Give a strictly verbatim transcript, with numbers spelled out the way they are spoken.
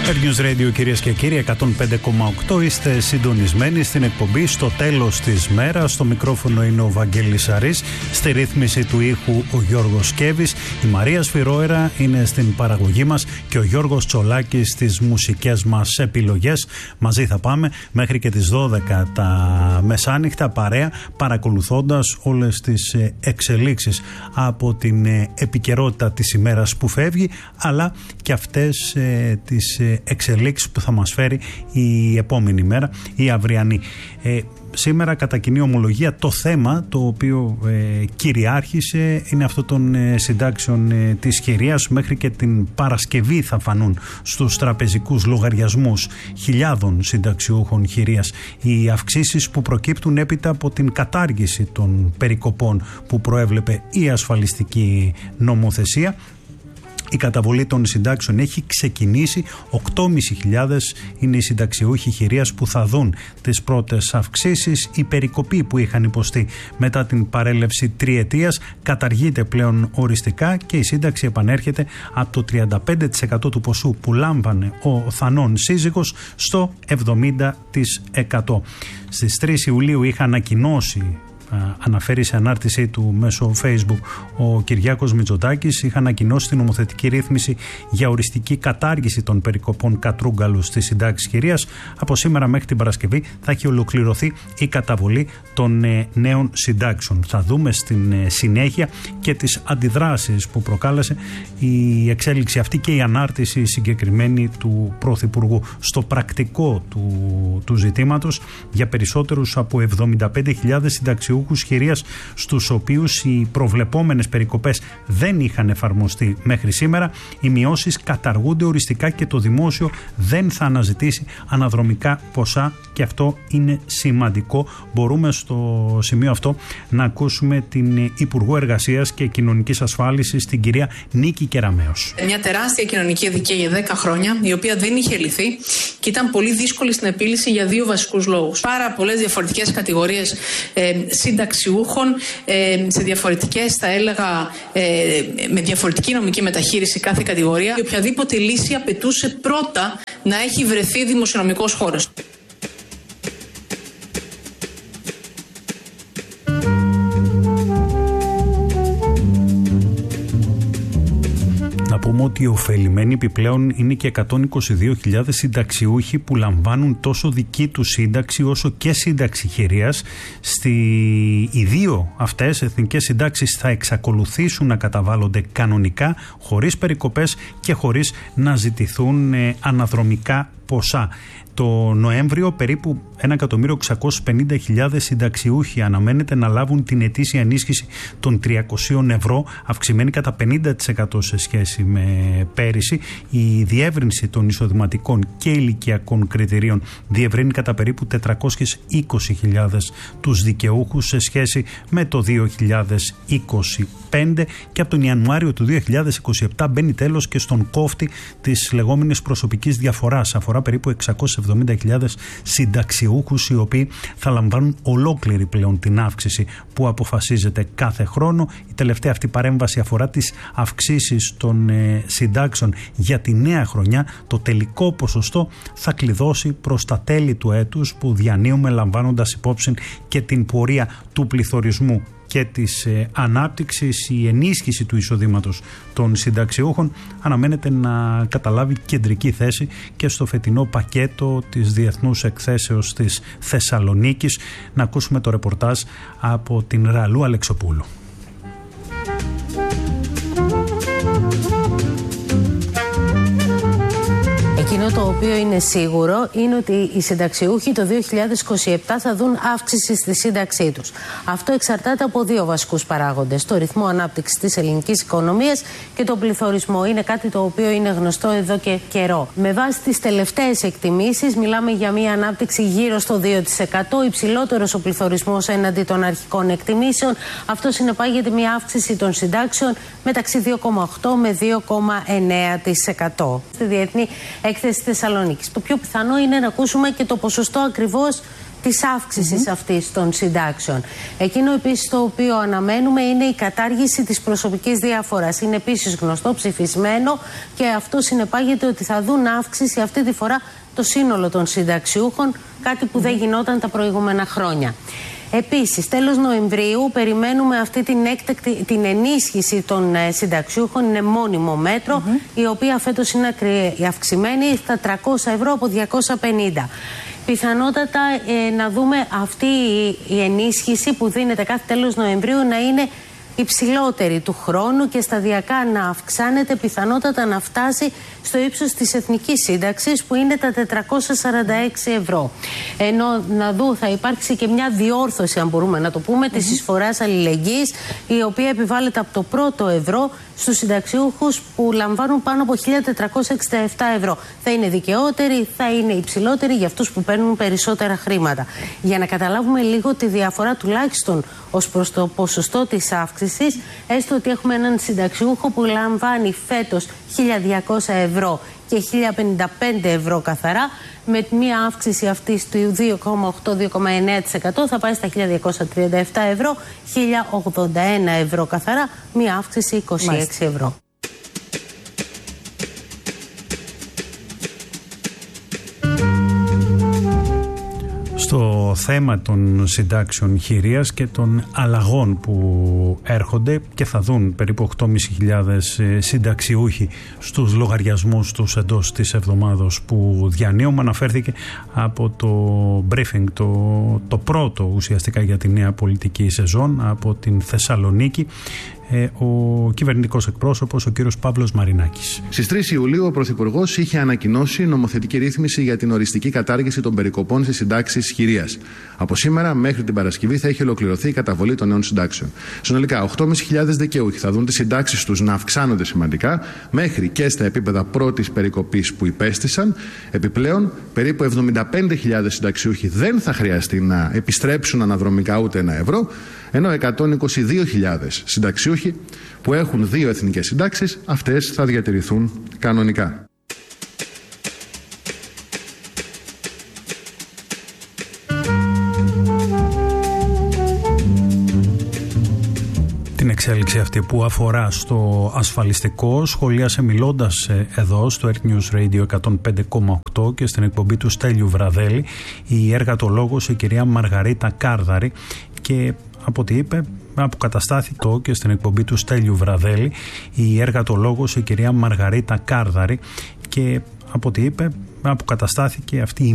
News Radio, κυρίες και κύριοι, εκατόν πέντε κόμμα οκτώ. Είστε συντονισμένοι στην εκπομπή Στο Τέλος της Μέρας. Στο μικρόφωνο είναι ο Βαγγέλης Σαρής. Στη ρύθμιση του ήχου ο Γιώργος Σκέβης. Η Μαρία Σφυρόερα είναι στην παραγωγή μας και ο Γιώργος Τσολάκης στις μουσικές μας επιλογές. Μαζί θα πάμε μέχρι και τις δώδεκα τα μεσάνυχτα, παρέα, παρακολουθώντας όλες τις εξελίξεις από την επικαιρότητα της ημέρας που φεύγει, αλλά και αυτές ε, τις εξελίξεις που θα μας φέρει η επόμενη μέρα, η αυριανή. Ε, σήμερα κατά κοινή ομολογία το θέμα το οποίο ε, κυριάρχησε είναι αυτό των ε, συντάξεων ε, της χειρίας. Μέχρι και την Παρασκευή θα φανούν στους τραπεζικούς λογαριασμούς χιλιάδων συνταξιούχων χειρίας οι αυξήσεις που προκύπτουν έπειτα από την κατάργηση των περικοπών που προέβλεπε η ασφαλιστική νομοθεσία. Η καταβολή των συντάξεων έχει ξεκινήσει. οκτώ χιλιάδες πεντακόσιοι είναι οι συνταξιούχοι χειρίας που θα δουν τις πρώτες αυξήσεις. Η περικοπή που είχαν υποστεί μετά την παρέλευση τριετίας καταργείται πλέον οριστικά και η σύνταξη επανέρχεται από το τριάντα πέντε τοις εκατό του ποσού που λάμβανε ο θανών σύζυγος στο εβδομήντα τοις εκατό. Στις τρεις Ιουλίου είχα ανακοινώσει, αναφέρει σε ανάρτησή του μέσω Facebook ο Κυριάκος Μητσοτάκης, είχα ανακοινώσει την νομοθετική ρύθμιση για οριστική κατάργηση των περικοπών κατρούγκαλου στις συντάξεις χειρίας. Από σήμερα μέχρι την Παρασκευή θα έχει ολοκληρωθεί η καταβολή των ε, νέων συντάξεων. Θα δούμε στην ε, συνέχεια και τις αντιδράσεις που προκάλεσε η εξέλιξη αυτή και η ανάρτηση συγκεκριμένη του Πρωθυπουργού. Στο πρακτικό του, του ζητήματος, για περισσότερους από εβδομήντα πέντε χιλιάδες συνταξιούχους χειρίας, στους οποίους οι προβλεπόμενες περικοπές δεν είχαν εφαρμοστεί μέχρι σήμερα, οι μειώσεις καταργούνται οριστικά και το δημόσιο δεν θα αναζητήσει αναδρομικά ποσά, και αυτό είναι σημαντικό. Μπορούμε στο σημείο αυτό να ακούσουμε την Υπουργό Εργασίας και Κοινωνικής Ασφάλισης, την κυρία Νίκη Κεραμέως. Μια τεράστια κοινωνική αδικία για δέκα χρόνια, η οποία δεν είχε λυθεί και ήταν πολύ δύσκολη στην επίλυση για δύο βασικούς λόγους. Πάρα πολλές διαφορετικές κατηγορίες ε, συνταξιούχων, ε, σε διαφορετικές, θα έλεγα, ε, με διαφορετική νομική μεταχείριση κάθε κατηγορία. Και οποιαδήποτε λύση απαιτούσε πρώτα να έχει βρεθεί δημοσιονομικός χώρος. Να πούμε ότι οι ωφελημένοι επιπλέον είναι και εκατόν είκοσι δύο χιλιάδες συνταξιούχοι που λαμβάνουν τόσο δική του σύνταξη όσο και σύνταξη χειρίας. Στη... Οι δύο αυτές εθνικές συντάξεις θα εξακολουθήσουν να καταβάλλονται κανονικά, χωρίς περικοπές και χωρίς να ζητηθούν ε, αναδρομικά ποσά. Το Νοέμβριο περίπου ένα εκατομμύριο εξακόσιες πενήντα χιλιάδες συνταξιούχοι αναμένεται να λάβουν την ετήσια ενίσχυση των τριακόσια ευρώ, αυξημένη κατά πενήντα τοις εκατό σε σχέση με πέρυσι. Η διεύρυνση των εισοδηματικών και ηλικιακών κριτηρίων διευρύνει κατά περίπου τετρακόσιες είκοσι χιλιάδες τους δικαιούχους σε σχέση με το δύο χιλιάδες είκοσι πέντε, και από τον Ιανουάριο του δύο χιλιάδες είκοσι επτά μπαίνει τέλος και στον κόφτη της λεγόμενης προσωπικής διαφοράς. Αφορά περίπου εξακόσιες εβδομήντα χιλιάδες συνταξιούχους, οι οποίοι θα λαμβάνουν ολόκληρη πλέον την αύξηση που αποφασίζεται κάθε χρόνο. Η τελευταία αυτή παρέμβαση αφορά τις αυξήσεις των ε, συντάξεων για τη νέα χρονιά. Το τελικό ποσοστό θα κλειδώσει προς τα τέλη του έτους που διανύουμε, λαμβάνοντας υπόψη και την πορεία του πληθωρισμού και της ε, ανάπτυξης. Η ενίσχυση του εισοδήματος των συνταξιούχων αναμένεται να καταλάβει κεντρική θέση και στο φετινό πακέτο της Διεθνούς Εκθέσεως της Θεσσαλονίκης. Να ακούσουμε το ρεπορτάζ από την Ραλού Αλεξοπούλου. Εκείνο το οποίο είναι σίγουρο είναι ότι οι συνταξιούχοι το δύο χιλιάδες είκοσι επτά θα δουν αύξηση στη σύνταξή τους. Αυτό εξαρτάται από δύο βασικούς παράγοντες: το ρυθμό ανάπτυξης της ελληνικής οικονομίας και τον πληθωρισμό. Είναι κάτι το οποίο είναι γνωστό εδώ και καιρό. Με βάση τις τελευταίες εκτιμήσεις, μιλάμε για μια ανάπτυξη γύρω στο δύο τοις εκατό, υψηλότερος ο πληθωρισμός έναντι των αρχικών εκτιμήσεων. Αυτό συνεπάγεται μια αύξηση των συντάξεων μεταξύ δύο κόμμα οκτώ με δύο κόμμα εννέα τοις εκατό. Στη Διεθνή Έκθεση Θεσσαλονίκης. Το πιο πιθανό είναι να ακούσουμε και το ποσοστό ακριβώς της αύξησης mm-hmm. αυτής των συντάξεων. Εκείνο επίσης το οποίο αναμένουμε είναι η κατάργηση της προσωπικής διαφοράς. Είναι επίσης γνωστό, ψηφισμένο, και αυτό συνεπάγεται ότι θα δουν αύξηση αυτή τη φορά το σύνολο των συνταξιούχων, κάτι που mm-hmm. δεν γινόταν τα προηγούμενα χρόνια. Επίσης, τέλος Νοεμβρίου περιμένουμε αυτή την, έκτακτη, την ενίσχυση των ε, συνταξιούχων, είναι μόνιμο μέτρο, mm-hmm. η οποία φέτος είναι αυξημένη στα τριακόσια ευρώ από διακόσια πενήντα. Πιθανότατα ε, να δούμε αυτή η, η ενίσχυση που δίνεται κάθε τέλος Νοεμβρίου να είναι υψηλότερη του χρόνου και σταδιακά να αυξάνεται, πιθανότατα να φτάσει στο ύψος της εθνικής σύνταξης που είναι τα τετρακόσια σαράντα έξι ευρώ. Ενώ να δω θα υπάρξει και μια διόρθωση, αν μπορούμε να το πούμε, mm-hmm. της εισφοράς αλληλεγγύης, η οποία επιβάλλεται από το πρώτο ευρώ στους συνταξιούχους που λαμβάνουν πάνω από χίλια τετρακόσια εξήντα επτά ευρώ. Θα είναι δικαιότερη, θα είναι υψηλότερη για αυτούς που παίρνουν περισσότερα χρήματα. Για να καταλάβουμε λίγο τη διαφορά τουλάχιστον ως προς το ποσοστό της αύξησης, έστω ότι έχουμε έναν συνταξιούχο που λαμβάνει φέτος χίλια διακόσια ευρώ και χίλια πενήντα πέντε ευρώ καθαρά, με μια αύξηση αυτής του δύο κόμμα οκτώ με δύο κόμμα εννέα τοις εκατό θα πάει στα χίλια διακόσια τριάντα επτά ευρώ, χίλια ογδόντα ένα ευρώ καθαρά, μια αύξηση είκοσι έξι ευρώ. Στο θέμα των συντάξεων χειρίας και των αλλαγών που έρχονται και θα δουν περίπου οκτώ χιλιάδες πεντακόσιοι συνταξιούχοι στους λογαριασμούς τους εντός της εβδομάδος που διανύουμε, αναφέρθηκε από το briefing, το, το πρώτο ουσιαστικά για τη νέα πολιτική σεζόν από την Θεσσαλονίκη, ο κυβερνητικός εκπρόσωπος, ο κύριος Παύλος Μαρινάκης. Στις τρεις Ιουλίου ο Πρωθυπουργός είχε ανακοινώσει νομοθετική ρύθμιση για την οριστική κατάργηση των περικοπών στις συντάξεις χειρίας. Από σήμερα μέχρι την Παρασκευή θα έχει ολοκληρωθεί η καταβολή των νέων συντάξεων. Συνολικά οκτώ χιλιάδες πεντακόσιοι δικαιούχοι θα δουν τις συντάξεις τους να αυξάνονται σημαντικά μέχρι και στα επίπεδα πρώτης περικοπής που υπέστησαν. Επιπλέον, περίπου εβδομήντα πέντε χιλιάδες συνταξιούχοι δεν θα χρειαστεί να επιστρέψουν αναδρομικά ούτε ένα ευρώ, ενώ εκατόν είκοσι δύο χιλιάδες συνταξιούχοι που έχουν δύο εθνικές συντάξεις, αυτές θα διατηρηθούν κανονικά. Την εξέλιξη αυτή που αφορά στο ασφαλιστικό σχολίασε μιλώντας εδώ στο Earth News Radio εκατόν πέντε κόμμα οκτώ και στην εκπομπή του Στέλιου Βραδέλη η εργατολόγος η κυρία Μαργαρίτα Κάρδαρη, και από ό,τι είπε αποκαταστάθηκε το και στην εκπομπή του Στέλιου Βραδέλη η εργατολόγος η κυρία Μαργαρίτα Κάρδαρη, και από ό,τι είπε αποκαταστάθηκε αυτή η